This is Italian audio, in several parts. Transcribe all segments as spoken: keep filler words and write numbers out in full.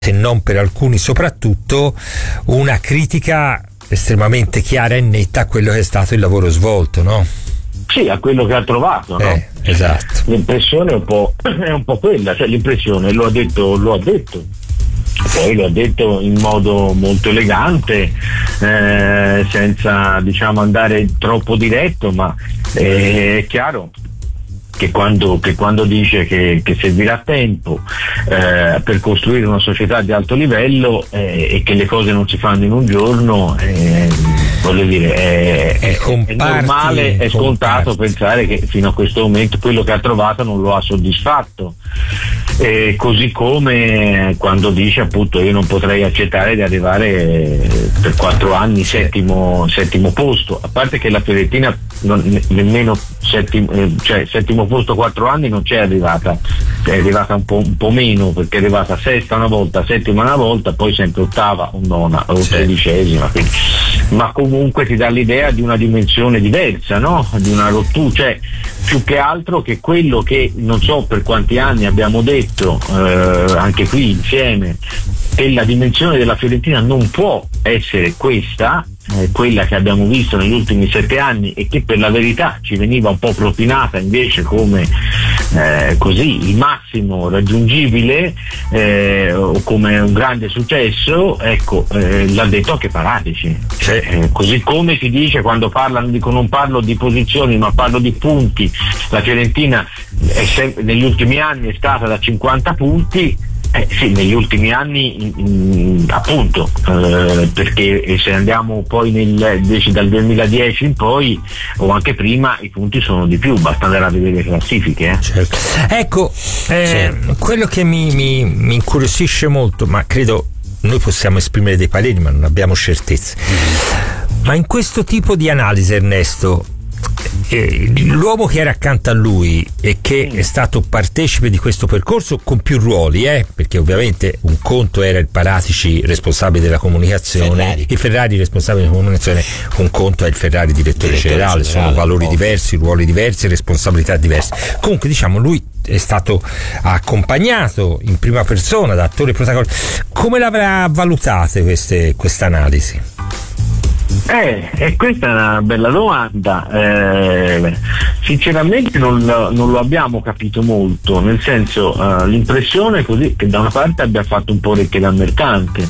se non per alcuni soprattutto, una critica estremamente chiara e netta a quello che è stato il lavoro svolto, no? Sì, a quello che ha trovato, no? Eh, esatto. L'impressione è un po', è un po' quella, cioè l'impressione lo ha detto, lo ha detto. Poi lo ha detto in modo molto elegante, eh, senza diciamo andare troppo diretto, ma eh, è chiaro che quando, che quando dice che, che servirà tempo eh, per costruire una società di alto livello eh, e che le cose non si fanno in un giorno, eh, voglio dire, è, è, è normale, è scontato pensare che fino a questo momento quello che ha trovato non lo ha soddisfatto. Eh, così come quando dice appunto io non potrei accettare di arrivare per quattro anni settimo, settimo posto, a parte che la Fiorentina non, nemmeno settimo, eh, cioè settimo posto quattro anni non c'è arrivata, è arrivata un po', un po' meno, perché è arrivata sesta una volta, settima una volta, poi sempre ottava o nona o tredicesima, quindi, ma comunque ti dà l'idea di una dimensione diversa, no? Di una rottura, cioè più che altro che quello che non so per quanti anni abbiamo detto eh, anche qui insieme, che la dimensione della Fiorentina non può essere questa, eh, quella che abbiamo visto negli ultimi sette anni e che per la verità ci veniva un po' propinata invece come eh, così il massimo raggiungibile eh, o come un grande successo. Ecco, eh, l'ha detto anche Paratici, cioè, eh, così come si dice quando parlano, dico non parlo di posizioni ma parlo di punti, la Fiorentina è sempre, negli ultimi anni è stata da cinquanta punti. Eh sì, negli ultimi anni mh, appunto eh, perché se andiamo poi nel, invece dal duemiladieci in poi o anche prima i punti sono di più, basta andare a vedere le classifiche. Eh. Certo. Ecco, eh, certo. Quello che mi, mi, mi incuriosisce molto, ma credo noi possiamo esprimere dei pareri ma non abbiamo certezze, mm. ma in questo tipo di analisi, Ernesto, Eh, l'uomo che era accanto a lui e che è stato partecipe di questo percorso con più ruoli, eh, perché ovviamente un conto era il Paratici responsabile della comunicazione, Ferrari. il Ferrari responsabile della comunicazione, un conto è il Ferrari direttore, direttore generale, generale, sono valori ovvio. diversi, ruoli diversi, responsabilità diverse. Comunque diciamo lui è stato accompagnato in prima persona da attore protagonista. Come l'avrà valutate queste questa analisi? Eh, e questa è una bella domanda. Eh, sinceramente non, non lo abbiamo capito molto, nel senso uh, l'impressione è così che da una parte abbia fatto un po' orecchie da mercante,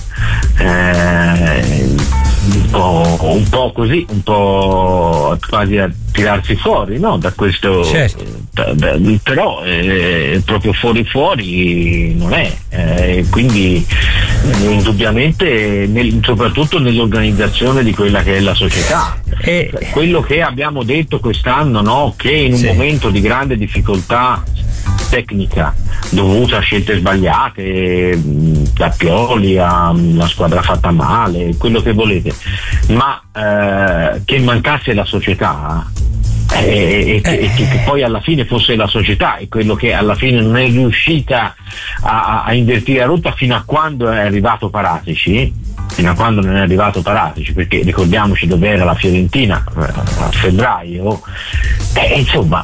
eh, un, po', un po' così, un po' quasi a tirarsi fuori, no? Da questo, certo. t- però eh, proprio fuori fuori non è, eh, quindi eh, indubbiamente nel, soprattutto nell'organizzazione di quella che è la società. E... quello che abbiamo detto quest'anno, no? Che in un sì. momento di grande difficoltà tecnica dovuta a scelte sbagliate, da Pioli alla squadra fatta male, quello che volete, ma eh, che mancasse la società e, e, e che, che poi alla fine fosse la società e quello che alla fine non è riuscita a, a invertire la rotta fino a quando è arrivato Paratici, fino a quando non è arrivato Paratici, perché ricordiamoci dove era la Fiorentina a febbraio, eh, insomma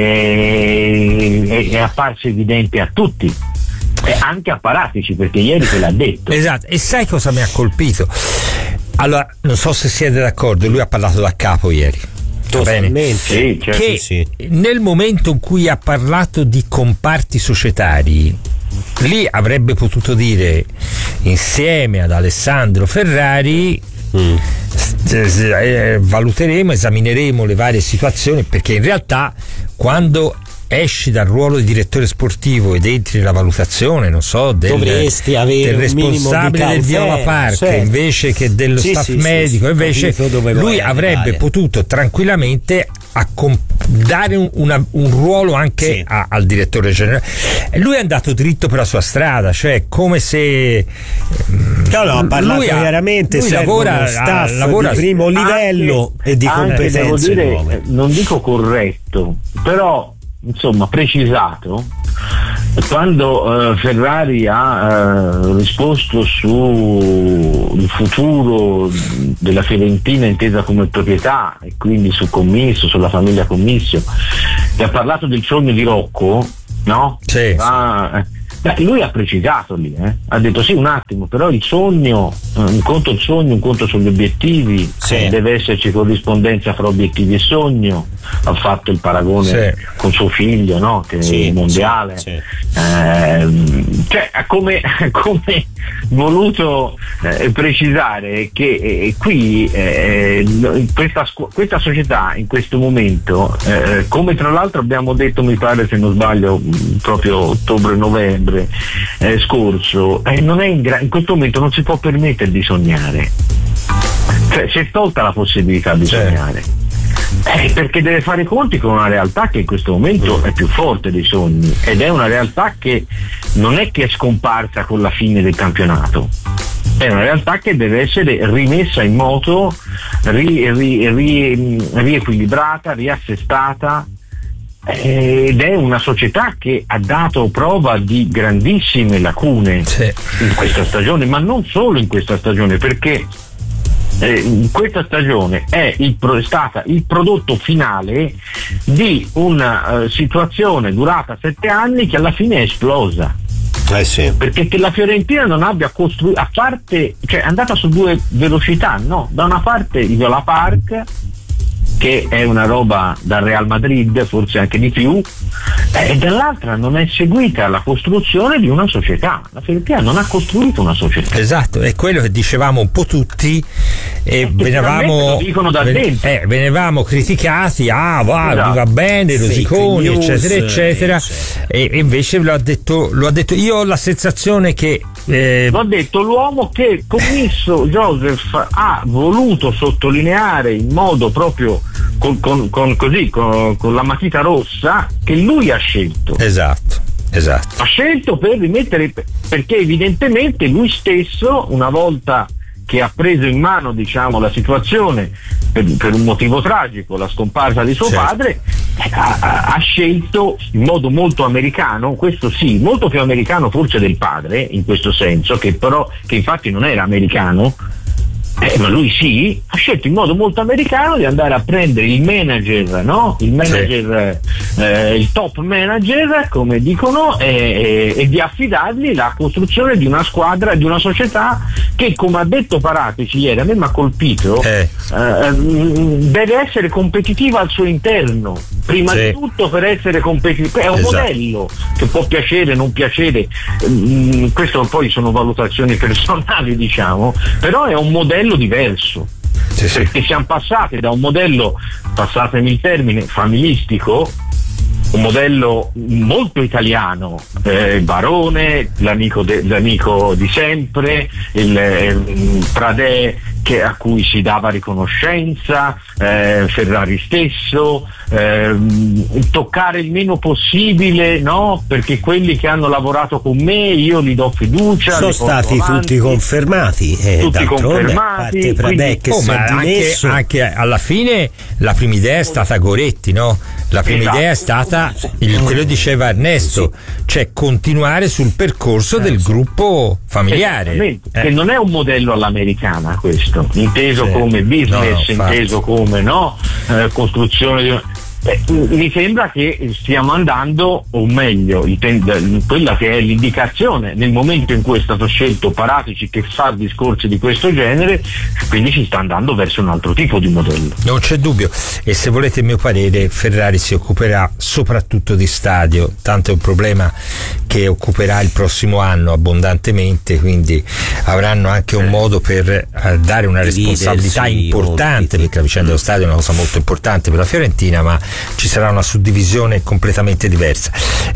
è, è, è apparso evidente a tutti, e anche a Paratici, perché ieri te l'ha detto. Esatto, e sai cosa mi ha colpito? Allora, non so se siete d'accordo, lui ha parlato da capo ieri. Totalmente. Sì, certo. Che sì. nel momento in cui ha parlato di comparti societari, lì avrebbe potuto dire insieme ad Alessandro Ferrari mm. eh, valuteremo, esamineremo le varie situazioni, perché in realtà quando esci dal ruolo di direttore sportivo ed entri nella valutazione, non so, del, dovresti avere del responsabile del Viola Park, certo. invece che dello sì, staff sì, medico, sì, invece lui avrebbe potuto tranquillamente accom- dare un, una, un ruolo anche sì. a, al direttore generale. Lui è andato dritto per la sua strada, cioè come se no, no, ha parlato lui chiaramente, lui lavora staff lavora di primo livello anche, e di competenze devo dire, nuove. Non dico corretto, però insomma precisato, quando eh, Ferrari ha eh, risposto sul futuro della Fiorentina intesa come proprietà e quindi su Commisso, sulla famiglia Commisso, e ha parlato del sogno di Rocco, no? Sì. Ah, Beh, lui ha precisato lì, eh? Ha detto sì un attimo, però il sogno, un conto il sogno, un conto sugli obiettivi, sì. Deve esserci corrispondenza fra obiettivi e sogno. Ha fatto il paragone sì. con suo figlio, no? Che sì, è il mondiale, sì, sì. Eh, cioè come, come voluto eh, precisare che eh, qui eh, questa, questa società in questo momento, eh, come tra l'altro abbiamo detto, mi pare se non sbaglio proprio ottobre-novembre eh, scorso, eh, non è in, gra- in questo momento non si può permettere di sognare, cioè si è tolta la possibilità di sì. sognare. Eh, perché deve fare i conti con una realtà che in questo momento è più forte dei sogni, ed è una realtà che non è che è scomparsa con la fine del campionato, è una realtà che deve essere rimessa in moto, ri, ri, ri, riequilibrata, riassestata, ed è una società che ha dato prova di grandissime lacune sì. in questa stagione, ma non solo in questa stagione, perché Eh, questa stagione è, il, è stata il prodotto finale di una uh, situazione durata sette anni che alla fine è esplosa. Eh sì. Perché che la Fiorentina non abbia costruito, a parte, cioè è andata su due velocità, no? Da una parte il Viola Park, che è una roba dal Real Madrid, forse anche di più, e dall'altra non è seguita la costruzione di una società. La Fiorentina non ha costruito una società. Esatto, è quello che dicevamo un po' tutti e eh, venivamo, dicono da ven- eh, venivamo criticati, ah va, esatto. va bene, Rosiconi, news, eccetera, eccetera, e, e invece lo ha detto, lo ha detto, io ho la sensazione che eh, l'ho detto l'uomo che commisso Joseph ha voluto sottolineare in modo proprio con, con, con così con, con la matita rossa che lui ha scelto. Esatto, esatto. Ha scelto per rimettere, perché evidentemente lui stesso, una volta che ha preso in mano, diciamo, la situazione per, per un motivo tragico, la scomparsa di suo certo. padre, ha, ha scelto in modo molto americano, questo sì, molto più americano forse del padre, in questo senso, che però che infatti non era americano, eh, ma lui sì, ha scelto in modo molto americano di andare a prendere il manager, no? Il manager, sì. eh, il top manager, come dicono, e, e, e di affidargli la costruzione di una squadra, di una società che, come ha detto Paratici ieri, a me mi ha colpito, eh. Eh, deve essere competitiva al suo interno, prima sì. di tutto per essere competitiva. È un esatto. modello che può piacere, non piacere, mm, questo poi sono valutazioni personali, diciamo, però è un modello diverso, sì, perché sì. siamo passati da un modello, passatemi il termine, familistico, un modello molto italiano, eh, Barone, l'amico, de, l'amico di sempre, il eh, Pradè che, a cui si dava riconoscenza, eh, Ferrari stesso, eh, toccare il meno possibile, no? Perché quelli che hanno lavorato con me io li do fiducia. Sono stati avanti, tutti confermati, eh, tutti confermati. Pradè che oh, si è anche, anche alla fine la prima idea è stata Goretti, no? La prima esatto. idea è stata il, quello diceva Ernesto, cioè continuare sul percorso del gruppo familiare, eh. che non è un modello all'americana questo, inteso sì. come business, no, no, inteso come no eh, costruzione di... Eh, mi sembra che stiamo andando, o meglio, quella che è l'indicazione nel momento in cui è stato scelto Paratici, che fa discorsi di questo genere, quindi si sta andando verso un altro tipo di modello. Non c'è dubbio, e se volete il mio parere, Ferrari si occuperà soprattutto di stadio, tanto è un problema che occuperà il prossimo anno abbondantemente, quindi avranno anche un modo per eh, dare una responsabilità importante, perché la vicenda dello stadio è una cosa molto importante per la Fiorentina, ma ci sarà una suddivisione completamente diversa.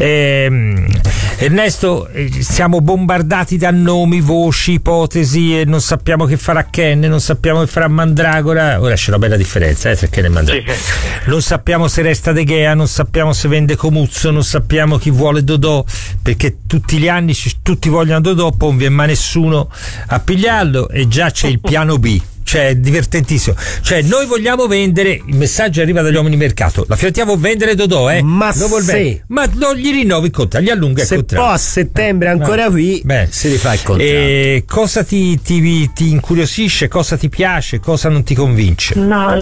Eh, Ernesto, siamo bombardati da nomi, voci, ipotesi, e non sappiamo che farà Ken, non sappiamo che farà Mandragora. Ora c'è una bella differenza eh, tra Ken e Mandragora. Non sappiamo se resta De Gea, non sappiamo se vende Comuzzo, non sappiamo chi vuole Dodò, perché tutti gli anni tutti vogliono Dodò, poi non viene mai nessuno a pigliarlo, e già c'è il piano B. cioè è divertentissimo. Cioè noi vogliamo vendere, il messaggio arriva dagli uomini di mercato, la Fiorentina vuol vendere Dodò, eh? Ma se ma non gli rinnovi il contratto, gli allunga il se contratto. poi a settembre ancora no. qui Beh, si rifà il contratto. E cosa ti, ti, ti incuriosisce, cosa ti piace, cosa non ti convince? No,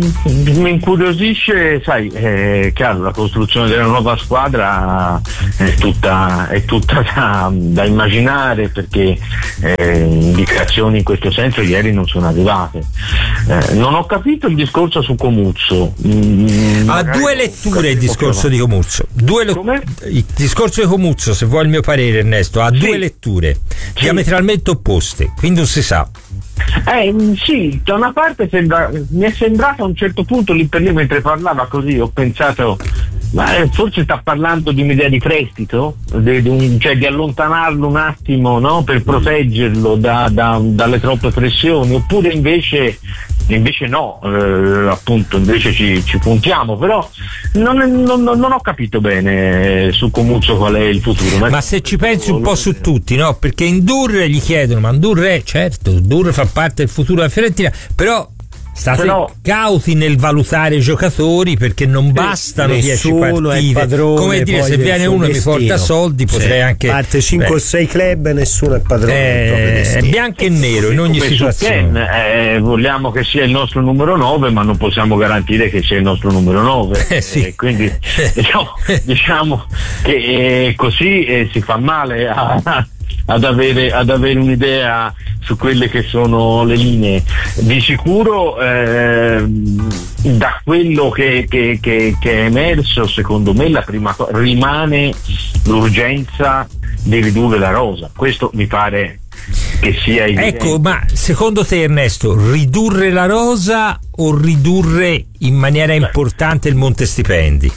mi incuriosisce, sai, è chiaro, la costruzione della nuova squadra è tutta, è tutta da, da immaginare, perché eh, indicazioni in questo senso ieri non sono arrivate. Eh, non ho capito il discorso su Comuzzo. Mm, ha due letture il discorso di Comuzzo. Due lo- il discorso di Comuzzo, se vuoi il mio parere, Ernesto, ha sì. due letture sì. diametralmente opposte, quindi non si sa. Eh, sì, da una parte sembra, mi è sembrato a un certo punto lì per lì mentre parlava così, ho pensato ma forse sta parlando di un'idea di prestito, di, di un, cioè di allontanarlo un attimo, no? Per proteggerlo da, da, dalle troppe pressioni, oppure invece invece no, eh, appunto invece ci, ci puntiamo, però non, non, non ho capito bene su Comuzzo qual è il futuro. Ma, ma se ci pensi un po' su tutti, no? Perché in Dur gli chiedono, ma Dur è, certo, Dur fa parte del futuro della Fiorentina, però state però, cauti nel valutare i giocatori, perché non bastano dieci partite. Padrone, come dire, se viene uno e mi porta soldi, potrei sì. anche parte cinque o sei club e nessuno è padrone eh, del proprio destino. È bianco e nero in ogni situazione. Ken, eh, vogliamo che sia il nostro numero nove, ma non possiamo garantire che sia il nostro numero nove. Eh, sì. eh, quindi diciamo, diciamo che eh, così eh, si fa male a Ad avere, ad avere un'idea su quelle che sono le linee. Di sicuro eh, da quello che, che, che, che è emerso, secondo me la prima cosa rimane l'urgenza di ridurre la rosa. Questo mi pare che sia evidente. Ecco, ma secondo te, Ernesto, ridurre la rosa o ridurre in maniera importante il monte stipendi?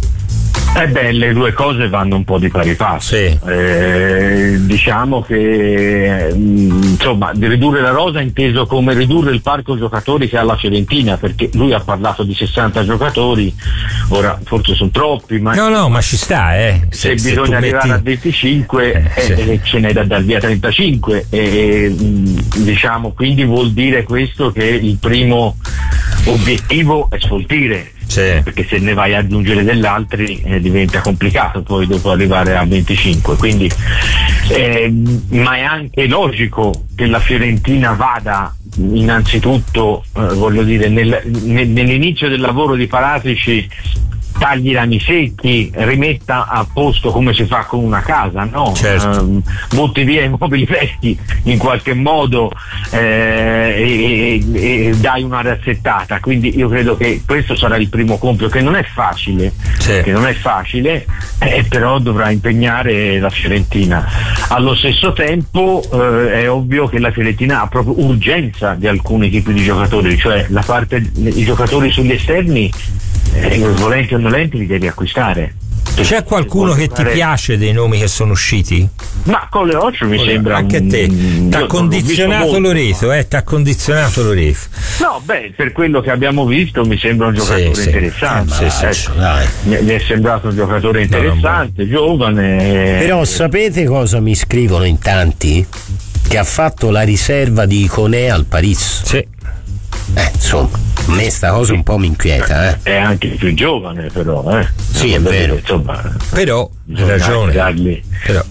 Eh beh, le due cose vanno un po' di pari passo. Sì. Eh, diciamo che insomma, di ridurre la rosa inteso come ridurre il parco giocatori che ha la Fiorentina, perché lui ha parlato di sessanta giocatori, ora forse sono troppi, ma no no ma ci sta, eh. se, se bisogna se arrivare metti... a venticinque eh, eh, sì. ce n'è da dar via trentacinque e diciamo, quindi vuol dire questo che il primo obiettivo è sfoltire. Sì. Perché se ne vai a aggiungere degli altri eh, diventa complicato poi dopo arrivare a venticinque, quindi eh, ma è anche logico che la Fiorentina vada innanzitutto eh, voglio dire nel, nel, nell'inizio del lavoro di Paratici tagli i rami secchi, rimetta a posto come si fa con una casa, no? Certo. Um, butti via i mobili vecchi in qualche modo eh, e, e, e dai una razzettata, quindi io credo che questo sarà il primo compito, che non è facile, sì. che non è facile, eh, però dovrà impegnare la Fiorentina. Allo stesso tempo eh, è ovvio che la Fiorentina ha proprio urgenza di alcuni tipi di giocatori, cioè la parte i giocatori sugli esterni eh, volenti o nolenti li devi acquistare. C'è qualcuno che ti piace dei nomi che sono usciti? Ma con le occhio mi Ora, sembra anche a te t'ha condizionato Loreto eh t'ha condizionato Loreto no beh per quello che abbiamo visto mi sembra un giocatore sì, interessante sì, sì, eh, sì, mi, mi è sembrato un giocatore interessante, no, no, giovane, però sapete cosa mi scrivono in tanti? Che ha fatto la riserva di Iconè al Paris. Sì. Eh, insomma, a me sta cosa un po' mi inquieta, eh. È anche più giovane, però, eh. Sì, è vero. Insomma, però hai ragione. Dargli... Però.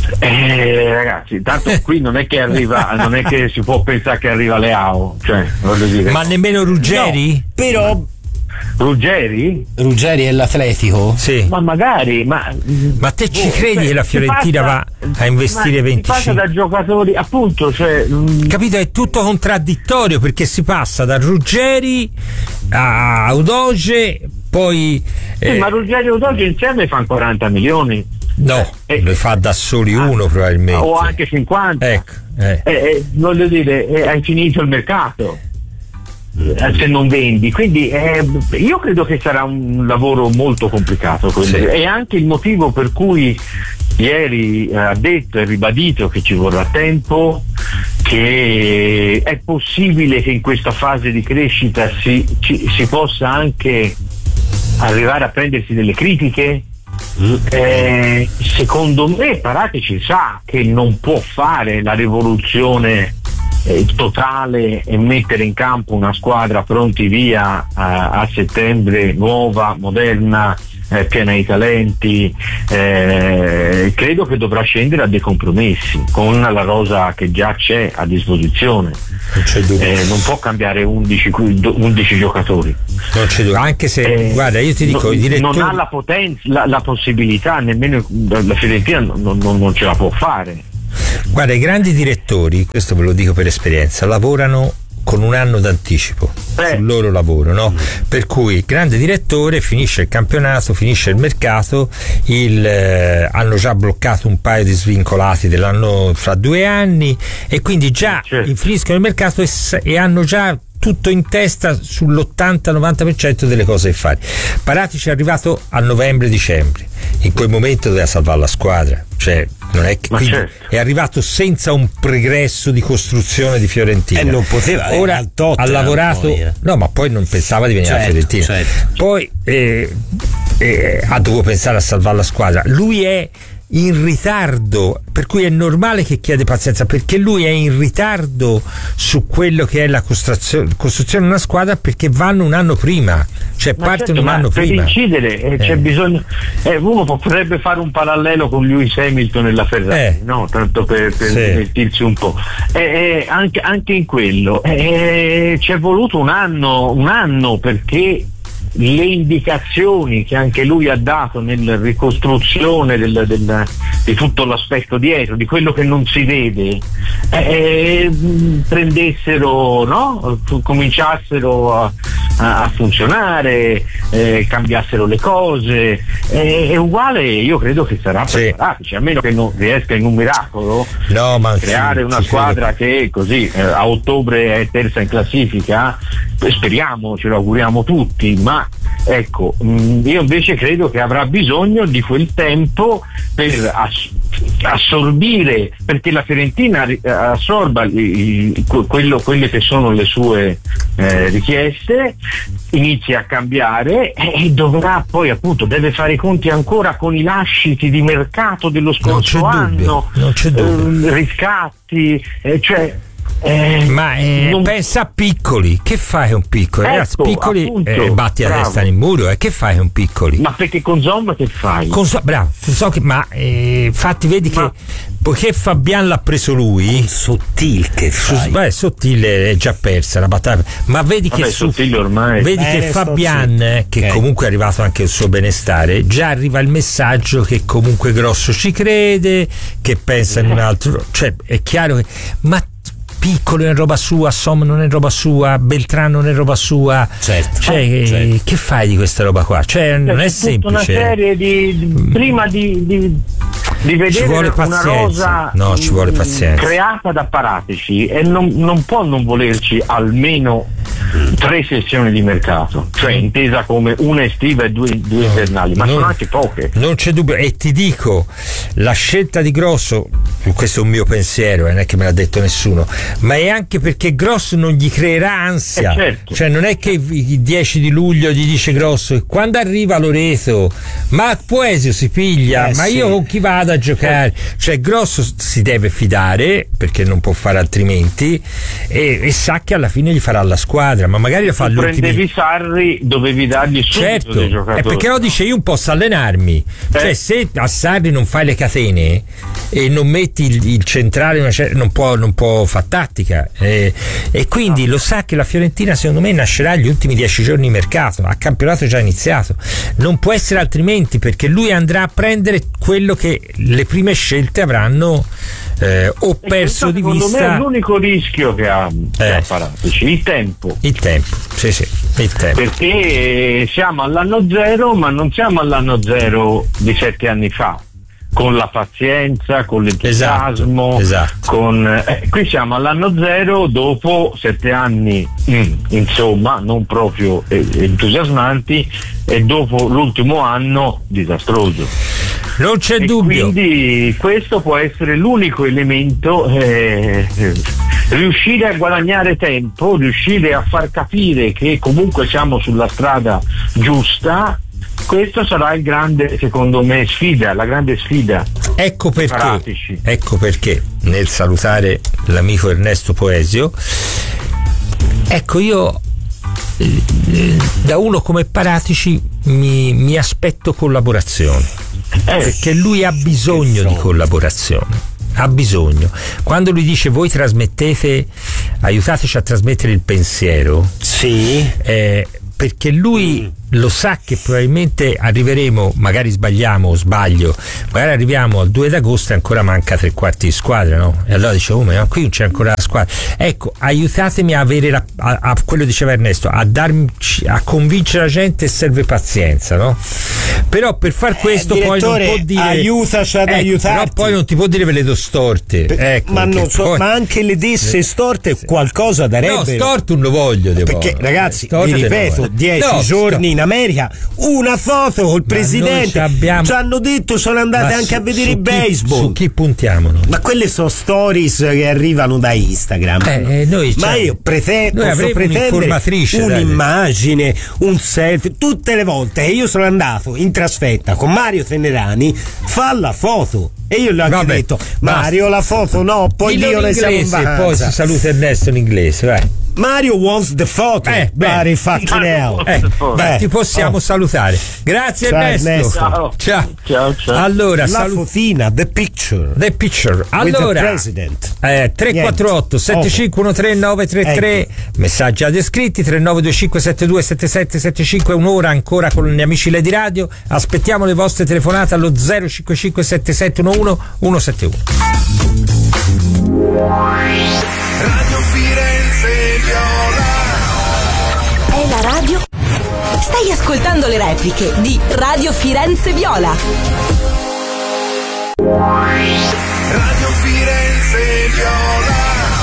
Eh, ragazzi, tanto qui non è che arriva, non è che si può pensare che arriva Leao, cioè, voglio dire. Ma nemmeno Ruggeri? No, però. Ruggeri? Ruggeri è l'Atletico? Sì. Ma magari, ma. Ma te ci oh, credi cioè, che la Fiorentina passa, va a investire venticinque? Si passa da giocatori, appunto, cioè. Capito? È tutto contraddittorio, perché si passa da Ruggeri a Udoge, poi. Sì, eh, ma Ruggeri e Udoge insieme fanno quaranta milioni. No, eh, lo fa da soli uno ah, probabilmente. O anche cinquanta. Ecco. Eh. Eh, eh, voglio dire, eh, hai finito il mercato. Se non vendi, quindi eh, io credo che sarà un lavoro molto complicato, sì. E anche il motivo per cui ieri ha detto e ribadito che ci vorrà tempo, che è possibile che in questa fase di crescita si, ci, si possa anche arrivare a prendersi delle critiche. Eh, secondo me Paratici sa che non può fare la rivoluzione eh, totale e mettere in campo una squadra pronti via a, a settembre, nuova, moderna, eh, piena di talenti. Eh, credo che dovrà scendere a dei compromessi con la rosa che già c'è a disposizione. Non c'è dubbio. Eh, non può cambiare undici, undici giocatori. Non c'è dubbio. Anche se eh, guarda, io ti dico, no, i direttori... non ha la potenza, la, la possibilità, nemmeno la Fiorentina non, non, non ce la può fare. Guarda, i grandi direttori, questo ve lo dico per esperienza, lavorano con un anno d'anticipo eh. sul loro lavoro, no? Per cui il grande direttore finisce il campionato, finisce il mercato, il, eh, hanno già bloccato un paio di svincolati dell'anno fra due anni e quindi già certo. finiscono il mercato e, e hanno già tutto in testa sull'ottanta novanta per cento delle cose da fare. Paratici è arrivato a novembre-dicembre, in quel momento doveva salvare la squadra, cioè non è che quindi certo. è arrivato senza un pregresso di costruzione di Fiorentina e eh, non poteva, ora ha lavorato no ma poi non pensava di venire certo, alla Fiorentina certo. poi eh, eh, ha dovuto pensare a salvare la squadra. Lui è in ritardo, per cui è normale che chiede pazienza, perché lui è in ritardo su quello che è la costruzione, costruzione di una squadra, perché vanno un anno prima, cioè ma partono certo, un anno per prima. Per incidere eh, c'è eh. bisogno, eh, uno potrebbe fare un parallelo con Lewis Hamilton e la Ferrari, eh. no? Tanto per, per sì. divertirsi un po'. Eh, eh, anche, anche in quello eh, ci è voluto un anno, un anno perché le indicazioni che anche lui ha dato nella ricostruzione del, del, di tutto l'aspetto dietro, di quello che non si vede, eh, prendessero, no? cominciassero a, a, a funzionare, eh, cambiassero le cose. Eh, è uguale, io credo che sarà per Paratici, a meno che non riesca in un miracolo no, ma creare una squadra che così eh, a ottobre è terza in classifica. Speriamo, ce lo auguriamo tutti, ma ecco, io invece credo che avrà bisogno di quel tempo per ass- assorbire, perché la Fiorentina assorba il, il, quello, quelle che sono le sue eh, richieste, inizia a cambiare e dovrà poi appunto deve fare i conti ancora con i lasciti di mercato dello scorso non c'è anno, dubbio, non c'è dubbio. Eh, riscatti, eh, cioè Eh, ma eh, non... pensa a Piccoli, che fai con Piccoli? Ecco, Ragazzi, Piccoli appunto, eh, batti la bravo. testa nel muro, eh, che fai con Piccoli? Ma perché con Zom che fai? Con so, bravo, so che, ma eh, infatti vedi ma... che poiché Fabian l'ha preso lui, Sottil che fai? Su, beh, Sottile è già persa la battaglia, ma vedi Vabbè, che su, ormai. vedi eh, che Fabian, eh, che okay. comunque è arrivato anche il suo benestare, già arriva il messaggio che comunque Grosso ci crede, che pensa in un altro, cioè è chiaro che ma Piccolo è roba sua, Som non è roba sua, Beltrano non è roba sua, certo, cioè certo. che fai di questa roba qua? Cioè non è semplice. Una serie di, di prima di, di, di vedere ci vuole una rosa no, ci vuole pazienza. creata da Paratici e non, non può non volerci almeno tre sessioni di mercato, cioè intesa come una estiva e due, due invernali, ma non, sono anche poche. Non c'è dubbio, e ti dico, la scelta di Grosso, questo è un mio pensiero, non è che me l'ha detto nessuno, ma è anche perché Grosso non gli creerà ansia, eh certo. Cioè non è che il dieci di luglio gli dice Grosso quando arriva Loreto ma Poesio si piglia, eh ma sì. io con chi vado a giocare? Cioè Grosso si deve fidare perché non può fare altrimenti e, e sa che alla fine gli farà la squadra, ma magari lo fa all'ultimo. Prendevi Sarri, dovevi dargli subito certo, dei giocatori. È perché lo dice io non posso allenarmi, eh. Cioè se a Sarri non fai le catene e non metti il, il centrale una, non può, non può fare tattica e, e quindi no. Lo sa che la Fiorentina secondo me nascerà gli ultimi dieci giorni di mercato, a campionato già iniziato, non può essere altrimenti perché lui andrà a prendere quello che le prime scelte avranno eh, o perso di vista. Secondo me è l'unico rischio che ha, che eh. ha Paratici, il tempo. Il tempo, sì sì, il tempo. Perché siamo all'anno zero, ma non siamo all'anno zero di sette anni fa. Con la pazienza, con l'entusiasmo, esatto, esatto. Con, eh, qui siamo all'anno zero dopo sette anni, mm, insomma, non proprio eh, entusiasmanti, e dopo l'ultimo anno disastroso. Non c'è e dubbio. Quindi questo può essere l'unico elemento. Eh, riuscire a guadagnare tempo, riuscire a far capire che comunque siamo sulla strada giusta. Questo sarà il grande, secondo me, sfida, la grande sfida. Ecco perché, ecco perché nel salutare l'amico Ernesto Poesio, ecco io da uno come Paratici mi, mi aspetto collaborazione, eh, perché lui ha bisogno di collaborazione, ha bisogno. Quando lui dice voi trasmettete, aiutateci a trasmettere il pensiero, sì, eh, perché lui mm. lo sa che probabilmente arriveremo, magari sbagliamo o sbaglio, magari arriviamo al due d'agosto e ancora manca tre quarti di squadra, no? E allora dice, oh ma qui non c'è ancora la squadra. Ecco, aiutatemi a avere la, a, a quello diceva Ernesto, a darci, a convincere la gente, serve pazienza, no? Però per far questo eh, poi non può dire aiutaci ad ecco, aiutarti, però poi non ti può dire ve le do storte, per, ecco, ma, non so, poi, ma anche le desse storte qualcosa darebbero. No, storte non lo voglio, perché buono. ragazzi, storte vi ripeto, no, dieci no, giorni in America, una foto col ma presidente, abbiamo... ci hanno detto sono andate ma anche su, a vedere il chi, baseball. Su chi puntiamo noi? Ma quelle sono stories che arrivano da Instagram. Eh, eh, noi, ma cioè, io prete- noi posso pretendere un'immagine, dai. un selfie, tutte le volte che io sono andato in trasferta con Mario Tenerani, fa la foto. E io gli ho anche Vabbè, detto, Mario, la foto no, poi Dillo io ne siamo in vacanza. E poi si saluta Ernesto in inglese, vai. Mario wants the photo. Eh, beh, fucking hell. Eh, beh, ti possiamo oh. salutare. Grazie ciao, Ernesto. Ernesto. Ciao. Ciao. Ciao, ciao. Allora, la salu- fotina, the picture. The picture. Allora, eh, tre quattro otto sette cinque uno tre nove tre tre, ecco. Messaggi ad iscritti tre nove due cinque sette due sette sette sette cinque, un'ora ancora con gli amici Lady Radio. Aspettiamo le vostre telefonate allo zero cinque cinque sette sette uno uno uno sette uno. Radio Firenze Viola. È la radio? Stai ascoltando le repliche di Radio Firenze Viola. Radio Firenze Viola.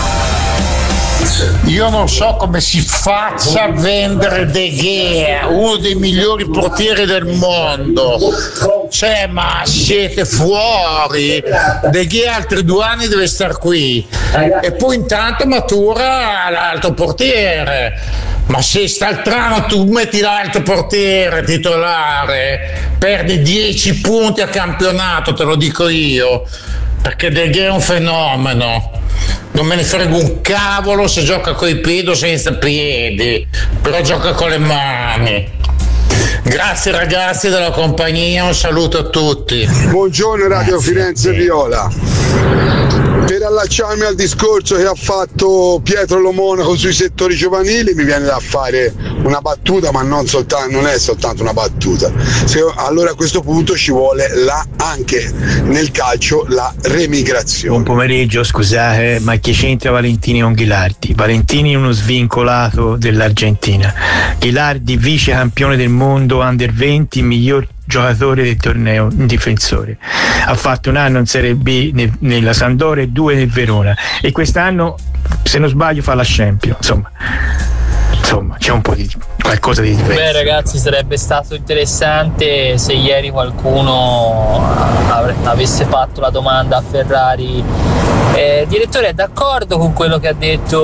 Io non so come si faccia a vendere De Gea, uno dei migliori portieri del mondo. Cioè, ma siete fuori? De Gea altri due anni deve star qui e poi intanto matura l'altro portiere. Ma se sta al trano tu metti l'altro portiere titolare, perdi dieci punti a campionato, te lo dico io, perché De Gea è un fenomeno. Non me ne frego un cavolo se gioca coi piedi o senza piedi, però gioca con le mani. Grazie ragazzi della compagnia, un saluto a tutti. Buongiorno Radio Firenze Viola. Per allacciarmi al discorso che ha fatto Pietro Lo Monaco sui settori giovanili, mi viene da fare una battuta, ma non, soltanto, non è soltanto una battuta. Se, allora a questo punto ci vuole la, anche nel calcio la remigrazione. Buon pomeriggio, scusate, ma chi c'entra Valentini con Ghilardi? Valentini è uno svincolato dell'Argentina. Ghilardi vice campione del mondo under venti, miglior giocatore del torneo, un difensore. Ha fatto un anno in Serie B ne, nella Sampdoria e due nel Verona, e quest'anno, se non sbaglio, fa la Champions. Insomma, insomma c'è un po' di qualcosa di diverso. Beh ragazzi, sarebbe stato interessante se ieri qualcuno avesse fatto la domanda a Ferrari. Eh, il direttore è d'accordo con quello che ha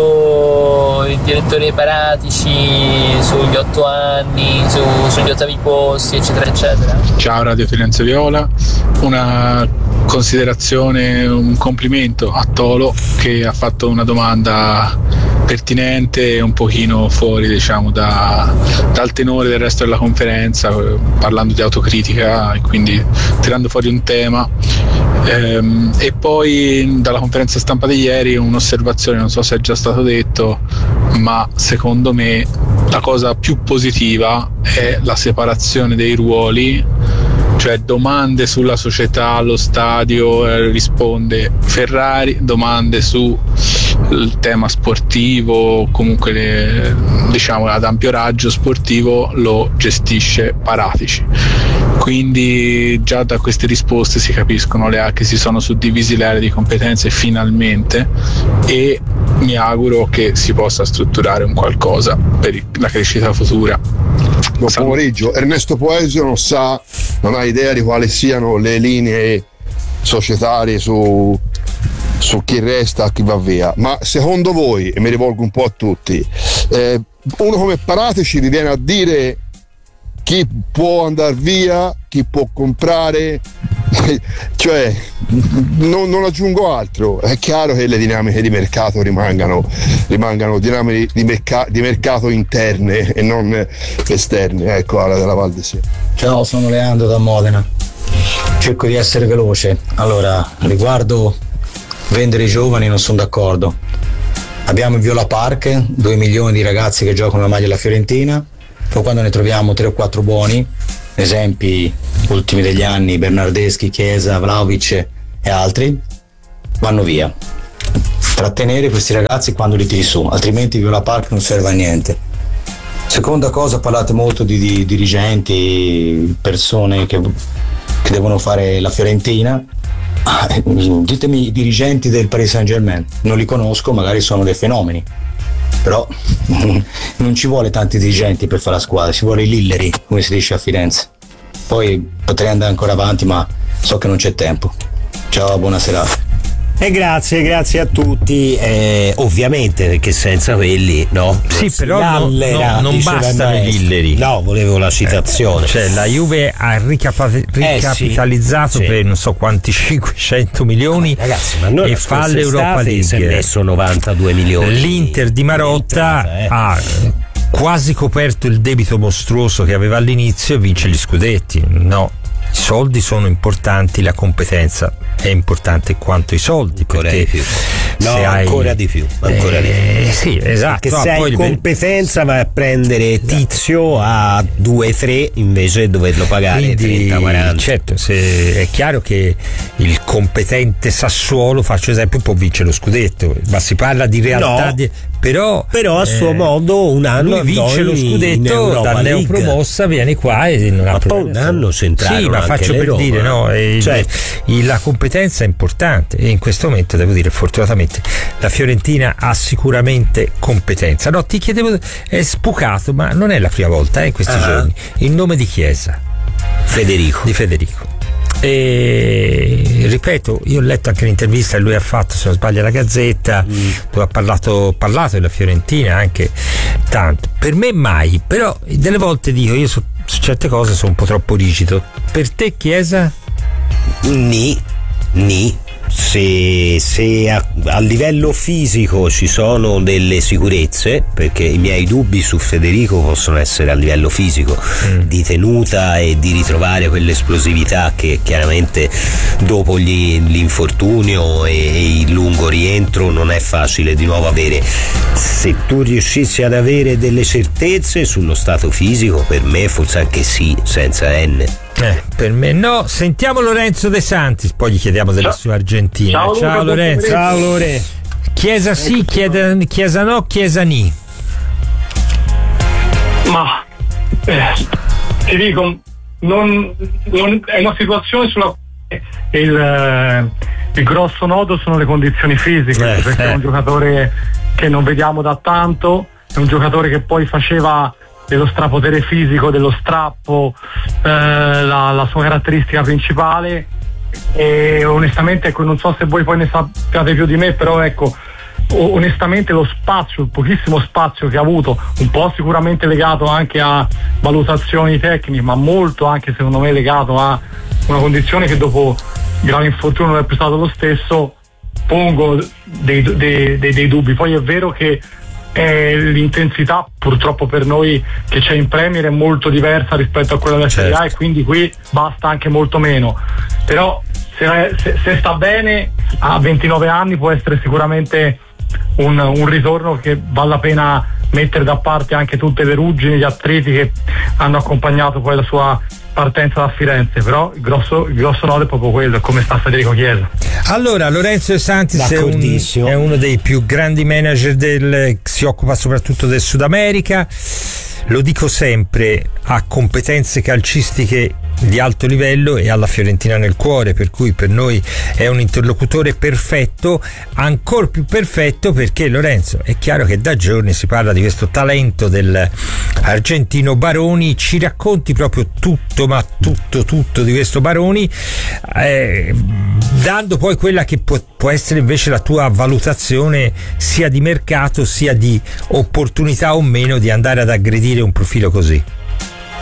detto il direttore Paratici sugli otto anni, su, sugli ottavi posti, eccetera eccetera? Ciao Radio Firenze Viola, una considerazione, un complimento a Tolo che ha fatto una domanda pertinente e un pochino fuori, diciamo, da, dal tenore del resto della conferenza, parlando di autocritica e quindi tirando fuori un tema. Ehm, e poi dalla conferenza stampa di ieri un'osservazione, non so se è già stato detto, ma secondo me la cosa più positiva è la separazione dei ruoli, cioè domande sulla società, allo stadio eh, risponde Ferrari, domande sul tema sportivo, comunque le, diciamo ad ampio raggio sportivo, lo gestisce Paratici. Quindi già da queste risposte si capiscono le aree che si sono suddivisi le aree di competenze finalmente, e mi auguro che si possa strutturare un qualcosa per la crescita futura. Buon pomeriggio. Ernesto Poesio non sa, non ha idea di quali siano le linee societarie su, su chi resta e chi va via, ma secondo voi, e mi rivolgo un po' a tutti, eh, uno come Paratici viene a dire chi può andare via, chi può comprare, cioè non, non aggiungo altro. È chiaro che le dinamiche di mercato rimangano, rimangano dinamiche di, merca- di mercato interne e non esterne. Ecco, alla della Val di Siena. Ciao, sono Leandro da Modena. Cerco di essere veloce. Allora, riguardo vendere i giovani non sono d'accordo. Abbiamo in Viola Park due milioni di ragazzi che giocano la maglia della Fiorentina, poi quando ne troviamo tre o quattro buoni, esempi ultimi degli anni, Bernardeschi, Chiesa, Vlahovic e altri, vanno via. Trattenere questi ragazzi quando li tiri su, altrimenti Viola Park non serve a niente. Seconda cosa, parlate molto di, di dirigenti, persone che, che devono fare la Fiorentina. Ditemi i dirigenti del Paris Saint-Germain, non li conosco, magari sono dei fenomeni, però non ci vuole tanti dirigenti per fare la squadra, ci vuole Lilleri, come si dice a Firenze. Poi potrei andare ancora avanti, ma so che non c'è tempo. Ciao, buona serata. E grazie, grazie a tutti, eh, ovviamente, perché senza quelli, no? Sì, però no, no, non bastano i Lilleri. No, volevo la citazione. Eh, cioè la Juve ha ricapa- ricapitalizzato eh sì, per sì. non so quanti cinquecento milioni, ma ragazzi, ma noi e fa l'Europa League. Si è messo novantadue milioni. L'Inter di Marotta eh. ha quasi coperto il debito mostruoso che aveva all'inizio e vince gli scudetti. No. I soldi sono importanti, la competenza è importante quanto i soldi, ancora perché di più. No, se hai, ancora di più, ancora eh, di più. Sì, esatto. Perché no, se poi hai competenza vai a prendere Tizio a due tre invece di doverlo pagare quindi, trenta quaranta. Certo, se è chiaro che il competente Sassuolo, faccio esempio, può vincere lo scudetto, ma si parla di realtà no. di, però, però a suo eh, modo un anno lui vince lo scudetto da neopromossa, viene qua e non ha ma problemi. Poi un anno c'entrarono. Sì, ma faccio per Roma. dire no, e, cioè, e, la competenza è importante e in questo momento devo dire fortunatamente la Fiorentina ha sicuramente competenza. No, ti chiedevo, è spucato, ma non è la prima volta eh, in questi uh-huh. giorni, il nome di Chiesa, Federico di Federico. E ripeto, io ho letto anche l'intervista che lui ha fatto, se non sbaglio, alla Gazzetta, mm. dove ha parlato, parlato della Fiorentina anche tanto. Per me mai, però delle volte dico, io su, su certe cose sono un po' troppo rigido. Per te Chiesa? Ni, ni. Se, se a, a livello fisico ci sono delle sicurezze, perché i miei dubbi su Federico possono essere a livello fisico, mm. di tenuta e di ritrovare quell'esplosività che chiaramente dopo gli, l'infortunio e, e il lungo rientro non è facile di nuovo avere. Se tu riuscissi ad avere delle certezze sullo stato fisico, per me forse anche sì, senza N. Eh, per me no. Sentiamo Lorenzo De Santis, poi gli chiediamo della sua Argentina. Ciao, ciao Luca, Lorenzo. Ciao Lore. Chiesa sì, chiesa, chiesa no, Chiesa ni. Ma eh, ti dico, non, non è una situazione sulla quale il, eh, il grosso nodo sono le condizioni fisiche, eh, perché eh. è un giocatore che non vediamo da tanto, è un giocatore che poi faceva dello strapotere fisico, dello strappo, eh, la, la sua caratteristica principale, e onestamente ecco, non so se voi poi ne sappiate più di me, però ecco, onestamente lo spazio, il pochissimo spazio che ha avuto, un po' sicuramente legato anche a valutazioni tecniche, ma molto anche secondo me legato a una condizione che dopo grave infortunio non è più stato lo stesso, pongo dei, dei, dei, dei dubbi. Poi è vero che Eh, l'intensità purtroppo per noi che c'è in Premier è molto diversa rispetto a quella della Serie A, e quindi qui basta anche molto meno, però se, se, se sta bene a ventinove anni può essere sicuramente un, un ritorno che vale la pena mettere da parte anche tutte le ruggini, gli attriti che hanno accompagnato poi la sua partenza da Firenze, però il grosso, il grosso nodo è proprio quello, come sta Federico Chiesa. Allora, Lorenzo De Santis è, un, è uno dei più grandi manager del, si occupa soprattutto del Sud America, lo dico sempre, ha competenze calcistiche di alto livello e alla Fiorentina nel cuore, per cui per noi è un interlocutore perfetto, ancora più perfetto perché Lorenzo, è chiaro che da giorni si parla di questo talento del argentino Baroni. Ci racconti proprio tutto, ma tutto tutto di questo Baroni, eh, dando poi quella che può, può essere invece la tua valutazione sia di mercato sia di opportunità o meno di andare ad aggredire un profilo così.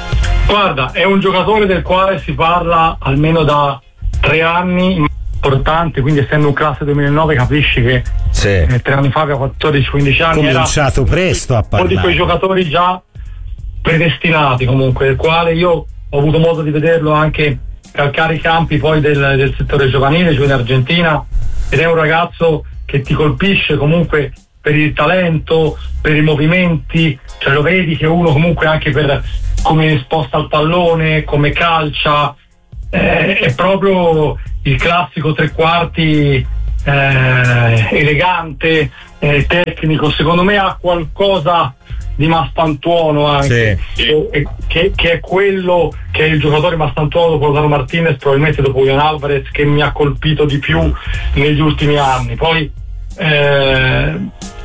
Guarda, è un giocatore del quale si parla almeno da tre anni importanti, quindi essendo un classe duemilanove capisci che sì. eh, tre anni fa, aveva quattordici quindici anni, ha cominciato era presto a parlare. Uno di quei giocatori già predestinati comunque, del quale io ho avuto modo di vederlo anche calcare i campi poi del, del settore giovanile, cioè in Argentina, ed è un ragazzo che ti colpisce comunque per il talento, per i movimenti, cioè lo vedi che uno comunque anche per come sposta il pallone, come calcia, eh, è proprio il classico tre quarti eh, elegante, eh, tecnico. Secondo me ha qualcosa di Maspantuono anche, sì. e, che, che è quello che è il giocatore Maspantuono dopo Lautaro Martinez, probabilmente dopo Julián Álvarez, che mi ha colpito di più negli ultimi anni. Poi eh,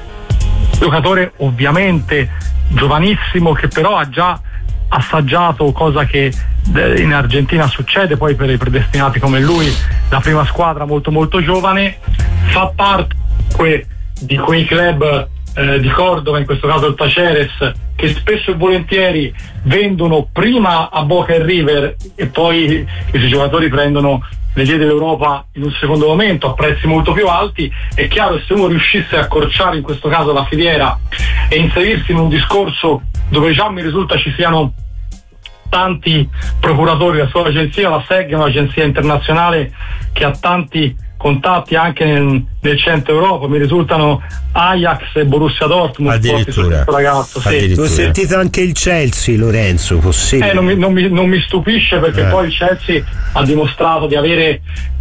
giocatore ovviamente giovanissimo, che però ha già assaggiato, cosa che in Argentina succede poi per i predestinati come lui, la prima squadra molto molto giovane, fa parte que, di quei club eh, di Cordova, in questo caso il Tacheres, che spesso e volentieri vendono prima a Boca e River e poi questi giocatori prendono le vie dell'Europa in un secondo momento a prezzi molto più alti. È chiaro che se uno riuscisse a accorciare in questo caso la filiera e inserirsi in un discorso dove già mi risulta ci siano tanti procuratori, la sua agenzia, la S E G, è un'agenzia internazionale che ha tanti contatti anche nel, nel centro Europa, mi risultano Ajax e Borussia Dortmund. Addirittura, ragazzo, sì. Ho sentito anche il Chelsea, Lorenzo, possibile? Eh, non, mi, non, mi, non mi stupisce, perché eh. poi il Chelsea ha dimostrato di avere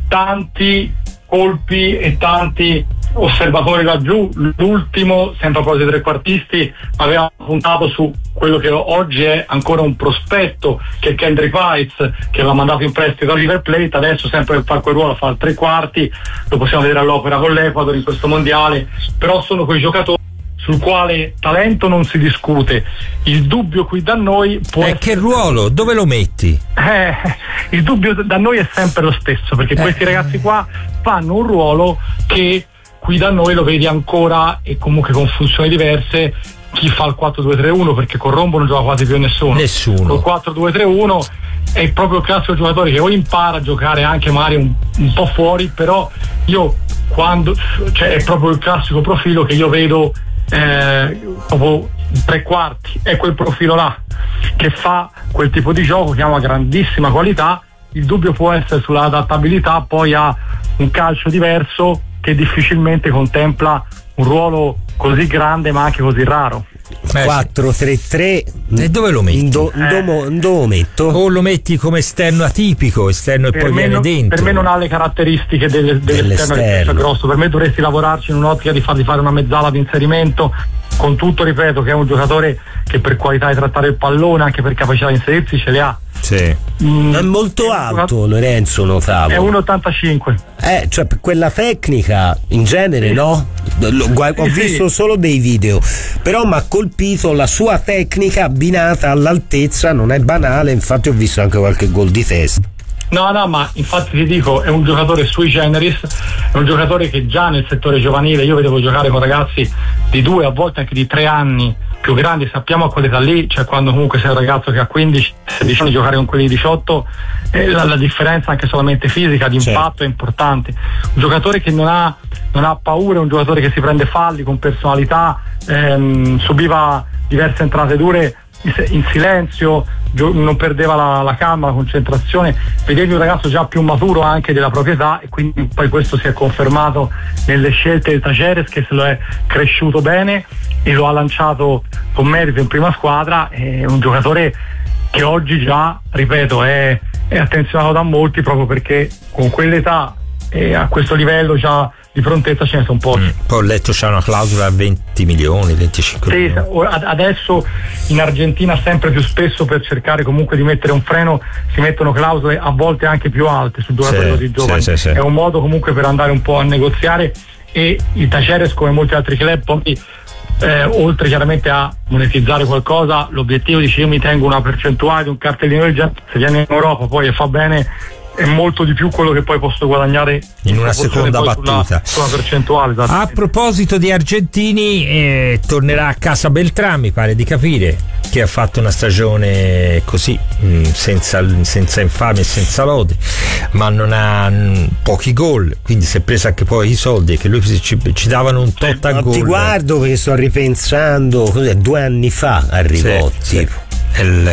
tanti colpi e tanti osservatori laggiù. L'ultimo, sempre a proposito dei trequartisti, aveva puntato su quello che oggi è ancora un prospetto, che è Kendrick Weitz, che aveva mandato in prestito a River Plate. Adesso sempre per fare quel ruolo fa il tre quarti, lo possiamo vedere all'opera con l'Ecuador in questo mondiale. Però sono quei giocatori sul quale talento non si discute. Il dubbio qui da noi può eh, essere... che ruolo? Dove lo metti? Eh, il dubbio da noi è sempre lo stesso, perché eh. questi ragazzi qua fanno un ruolo che qui da noi lo vedi ancora, e comunque con funzioni diverse. Chi fa il quattro due tre uno, perché con Rombo non gioca quasi più nessuno. Nessuno. Col quattro due tre uno è proprio il classico giocatore che o impara a giocare anche magari un, un po' fuori, però io quando, cioè è proprio il classico profilo che io vedo eh, proprio tre quarti, è quel profilo là che fa quel tipo di gioco che ha una grandissima qualità. Il dubbio può essere sulla adattabilità poi a un calcio diverso che difficilmente contempla un ruolo così grande ma anche così raro. quattro tre tre, e dove lo metti? Do, eh. do, do metto? O lo metti come esterno atipico, esterno e per poi viene non, dentro. Per me non ha le caratteristiche delle, dell'esterno, dell'esterno grosso. Per me dovresti lavorarci in un'ottica di fargli fare una mezzala di inserimento, con tutto, ripeto, che è un giocatore che per qualità di trattare il pallone, anche per capacità di inserirsi, ce le ha. Sì. Mm, è molto alto, Lorenzo, notavo. È uno virgola ottantacinque. Eh, cioè per quella tecnica in genere, sì. No? Ho visto sì. solo dei video, però mi ha colpito la sua tecnica abbinata all'altezza, non è banale, infatti ho visto anche qualche gol di testa. No, no, ma infatti ti dico, è un giocatore sui generis, è un giocatore che già nel settore giovanile, io vedevo giocare con ragazzi di due, a volte anche di tre anni più grandi, sappiamo a quell'età lì, cioè quando comunque sei un ragazzo che ha quindici sedici anni, giocare con quelli di diciotto, eh, la, la differenza anche solamente fisica, di impatto, certo, è importante. Un giocatore che non ha, non ha paura, un giocatore che si prende falli con personalità, ehm, subiva diverse entrate dure in silenzio, non perdeva la, la calma, la concentrazione. Vedevi un ragazzo già più maturo anche della proprietà, e quindi poi questo si è confermato nelle scelte del Tacheres, che se lo è cresciuto bene e lo ha lanciato con merito in prima squadra. È un giocatore che oggi già, ripeto, è, è attenzionato da molti, proprio perché con quell'età e a questo livello già di prontezza ce ne sono pochi. Mm. Poi ho letto c'è una clausola a venti milioni, venticinque sì, milioni. Adesso in Argentina sempre più spesso, per cercare comunque di mettere un freno, si mettono clausole a volte anche più alte su giocatori così sì, giovani. Sì, sì, sì. È un modo comunque per andare un po' a negoziare, e il Tacheres, come molti altri club, poi eh, oltre chiaramente a monetizzare qualcosa, l'obiettivo dice: io mi tengo una percentuale di un cartellino del genere, se viene in Europa poi e fa bene è molto di più quello che poi posso guadagnare in una seconda battuta sulla, sulla percentuale. A proposito di argentini, eh, tornerà a casa Beltrán, mi pare di capire. che ha fatto una stagione così mh, senza, senza infamia e senza lode, ma non ha mh, pochi gol, quindi si è preso anche poi i soldi che lui ci, ci davano un tot a gol. Ti guardo perché sto ripensando, cos'è, due anni fa arrivò sì, tipo. Sì. Il,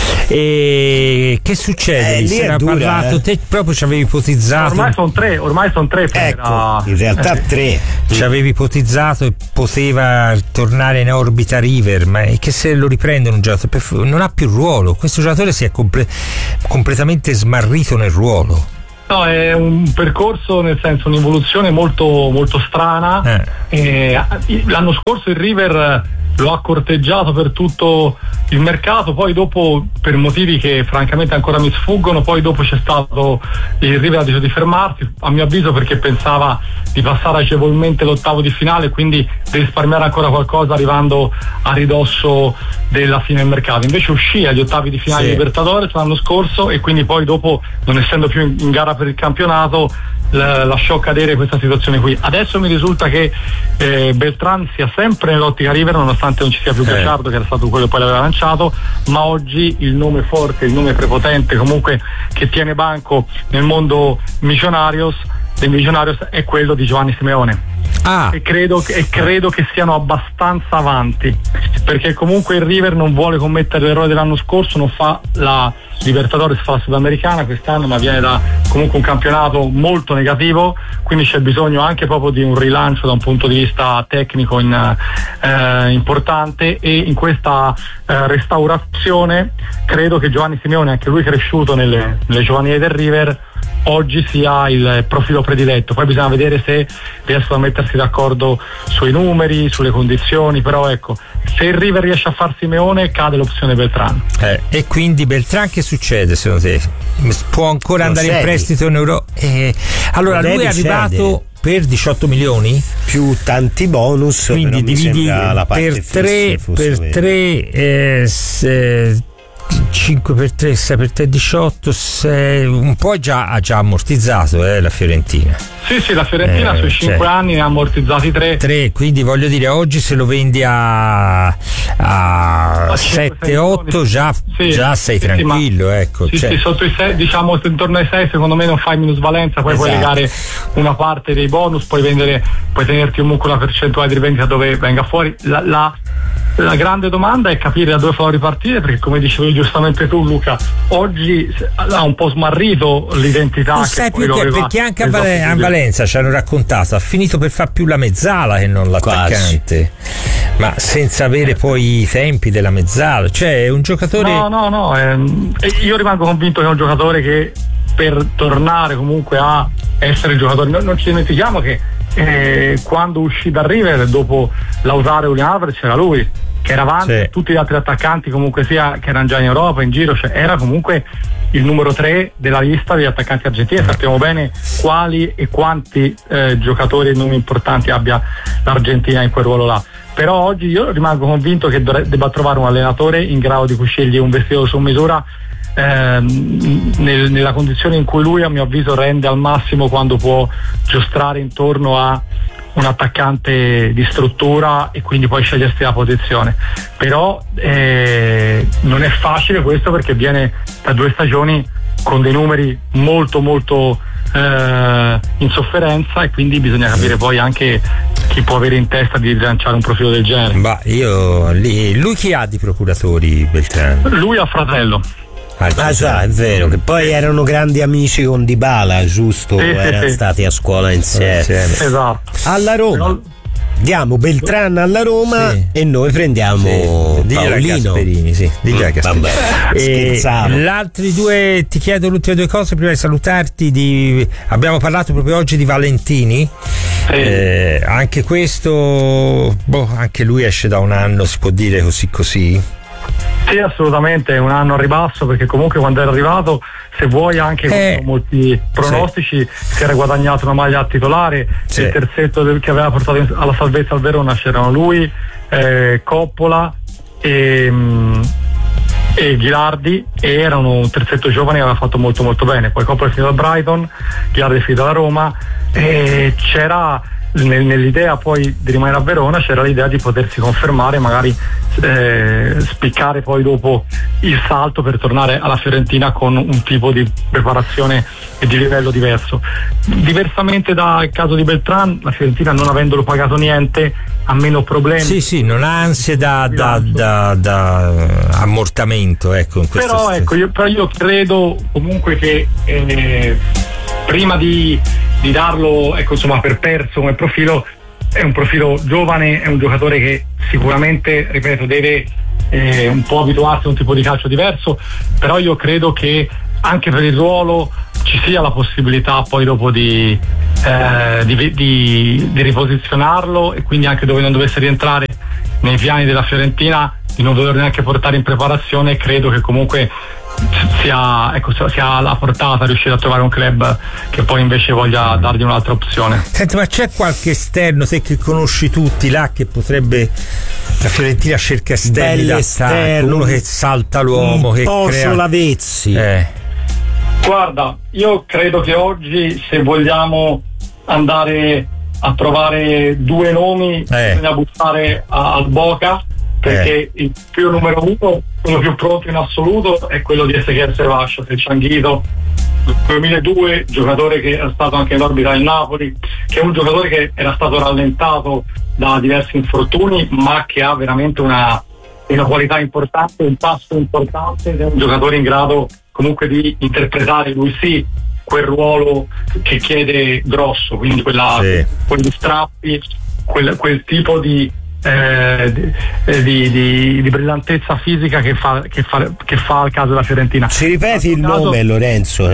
e che succede? Eh, lì si era dura, parlato, eh. te proprio ci avevi ipotizzato. Ormai sono tre, ormai sono tre. Ecco, in realtà eh. tre. Ci avevi ipotizzato e poteva tornare in orbita River, ma è che se lo riprende un giocatore non ha più ruolo. Questo giocatore si è comple- completamente smarrito nel ruolo. No, è un percorso, nel senso, un'evoluzione molto, molto strana. Eh. E l'anno scorso il River lo ha corteggiato per tutto il mercato, poi dopo, per motivi che francamente ancora mi sfuggono, poi dopo c'è stato, il River ha deciso di fermarsi, a mio avviso perché pensava di passare agevolmente l'ottavo di finale, quindi di risparmiare ancora qualcosa arrivando a ridosso della fine del mercato. Invece uscì agli ottavi di finale sì. di Libertadores l'anno scorso e quindi poi dopo, non essendo più in gara per il campionato, lasciò cadere questa situazione qui. Adesso mi risulta che eh, Beltrán sia sempre nell'ottica River, nonostante non ci sia più Gallardo, eh. che era stato quello che poi l'aveva lanciato, ma oggi il nome forte, il nome prepotente comunque che tiene banco nel mondo Millonarios, dei Millonarios, è quello di Giovanni Simeone. Ah. E credo, e credo che siano abbastanza avanti, perché comunque il River non vuole commettere l'errore dell'anno scorso, non fa la Libertadores, fa la Sudamericana quest'anno, ma viene da comunque un campionato molto negativo, quindi c'è bisogno anche proprio di un rilancio da un punto di vista tecnico in, eh, importante, e in questa eh, restaurazione credo che Giovanni Simeone, anche lui cresciuto nelle, nelle giovanili del River, oggi sia il profilo prediletto. Poi bisogna vedere se riescono a mettersi d'accordo sui numeri, sulle condizioni, però ecco, se il River riesce a far Simeone cade l'opzione Beltrán. Eh, e quindi Beltrán che succede secondo te? Può ancora non andare sedi. in prestito in Europa? Eh, allora non lui è arrivato cedere. Per diciotto milioni più tanti bonus, quindi dividi la parte per tre per tre eh, se, cinque per tre, sei per tre, diciotto, sei, un po' già, ha già ammortizzato eh, la Fiorentina. Sì, sì, la Fiorentina eh, sui cinque cioè, anni ne ha ammortizzati tre. tre, quindi voglio dire, oggi se lo vendi a, a sette otto già, sì, già sei sì, tranquillo, sì, ecco. Sì, cioè. sì, sotto i sei, diciamo intorno ai sei, secondo me non fai minusvalenza, poi esatto. puoi legare una parte dei bonus, puoi vendere, puoi tenerti comunque una percentuale di rivendita dove venga fuori. La, la, la grande domanda è capire da dove farò ripartire, perché come dicevi giustamente tu, Luca, oggi ha un po' smarrito l'identità. Non che sai poi più che, perché anche a, Valen- a Valenza ci hanno raccontato, ha finito per far più la mezzala che non l'attaccante. Quasi. Ma senza avere poi i tempi della mezzala, cioè è un giocatore. No, no, no, ehm, io rimango convinto che è un giocatore che per tornare comunque a essere il giocatore, non, non ci dimentichiamo che eh, quando uscì da River dopo Lautaro e Julián Álvarez c'era lui che era avanti, sì. tutti gli altri attaccanti comunque sia che erano già in Europa, in giro, cioè era comunque il numero tre della lista degli attaccanti argentini. Sappiamo bene quali e quanti eh, giocatori e nomi importanti abbia l'Argentina in quel ruolo là. Però oggi io rimango convinto che dovre- debba trovare un allenatore in grado di cui sceglie un vestito su misura ehm, nel, nella condizione in cui lui, a mio avviso, rende al massimo quando può giostrare intorno a un attaccante di struttura e quindi poi scegliersi la posizione. Però eh, non è facile questo, perché viene da due stagioni con dei numeri molto molto eh, in sofferenza, e quindi bisogna capire poi anche chi può avere in testa di rilanciare un profilo del genere. Ma io lì, lui chi ha di procuratori, Beltrán? Lui ha fratello. Ah, ah già, è vero, che poi erano grandi amici con Dybala, giusto? Sì, erano sì, stati a scuola insieme. Esatto. Alla Roma. Diamo Beltrán alla Roma, sì. e noi prendiamo sì. Paolino. Sì. Digli a Gasperini. E gli altri due, ti chiedo le ultime due cose prima di salutarti. Di, abbiamo parlato proprio oggi di Valentini. Sì. Eh, anche questo, boh, anche lui esce da un anno, si può dire così così. Sì, assolutamente, è un anno a ribasso, perché comunque quando era arrivato, se vuoi anche eh, con molti pronostici, sì. si era guadagnato una maglia titolare, sì. il terzetto del, che aveva portato in, alla salvezza al Verona c'erano lui, eh, Coppola e, e Ghilardi, e erano un terzetto giovane che aveva fatto molto molto bene. Poi Coppola è finito al Brighton, Ghilardi è finito alla Roma, e c'era nell'idea poi di rimanere a Verona c'era l'idea di potersi confermare, magari eh, spiccare poi dopo il salto per tornare alla Fiorentina con un tipo di preparazione e di livello diverso. Diversamente dal caso di Beltrán, la Fiorentina, non avendolo pagato niente, ha meno problemi. Sì, sì, non ha ansie da, da, da, da ammortamento, ecco, in questo però ecco, io, però io credo comunque che eh, prima di, di darlo, ecco, insomma, per perso come profilo, è un profilo giovane, è un giocatore che sicuramente, ripeto, deve eh, un po' abituarsi a un tipo di calcio diverso, però io credo che anche per il ruolo ci sia la possibilità poi dopo di, eh, di, di, di riposizionarlo, e quindi anche dove non dovesse rientrare nei piani della Fiorentina di non dover neanche portare in preparazione. Credo che comunque sia, ecco, sia alla portata riuscire a trovare un club che poi invece voglia dargli un'altra opzione. Senti, ma c'è qualche esterno, te che conosci tutti là, che potrebbe, la Fiorentina cerca esterni d'attacco, uno che salta l'uomo, che crea Solavezzi. eh. Guarda, io credo che oggi, se vogliamo andare a trovare due nomi, eh. bisogna buttare a, al Boca, perché eh. il più numero uno, quello più pronto in assoluto, è quello di Ezequiel Ceballos, il Changuito, duemiladue, giocatore che era stato anche in orbita del Napoli, che è un giocatore che era stato rallentato da diversi infortuni, ma che ha veramente una, una qualità importante, un passo importante, ed è un giocatore in grado comunque di interpretare, lui sì, quel ruolo che chiede grosso, quindi quella, sì. quegli strappi, quel, quel tipo di, eh, di, di, di, di brillantezza fisica che fa, che, fa, che fa il caso della Fiorentina. Ci ripeti il nome, Lorenzo?